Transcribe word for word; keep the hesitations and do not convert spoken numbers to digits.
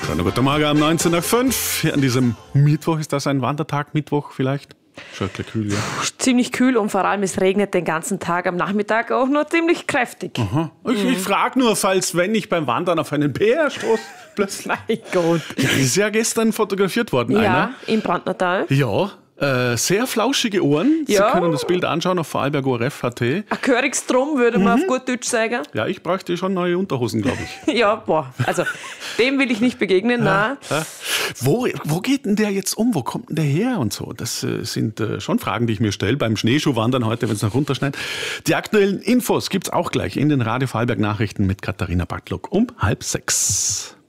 Schönen guten Morgen am neunzehn nach fünf. An diesem Mittwoch, ist das ein Wandertag? Mittwoch vielleicht? Schon ein bisschen kühl, ja. Ziemlich kühl und vor allem es regnet den ganzen Tag, am Nachmittag auch noch ziemlich kräftig. Aha. Ich, ich frage nur, falls wenn ich beim Wandern auf einen Bär stoße, plötzlich. Mein Gott. Ja, ist ja gestern fotografiert worden, Ja, einer. im Brandnertal. Ja, äh, sehr flauschige Ohren. Ja. Sie können das Bild anschauen auf vorarlberg O R F Punkt A T. Ein gehöriges Drum, würde man Mhm. auf gut Deutsch sagen. Ja, ich bräuchte schon neue Unterhosen, glaube ich. Ja, boah, also dem will ich nicht begegnen, nein. Ja. Wo, wo geht denn der jetzt um? Wo kommt denn der her und so? Das äh, sind äh, schon Fragen, die ich mir stelle beim Schneeschuhwandern heute, wenn es noch runterschneit. Die aktuellen Infos gibt's auch gleich in den Radio Vorarlberg Nachrichten mit Katharina Bartlock um halb sechs.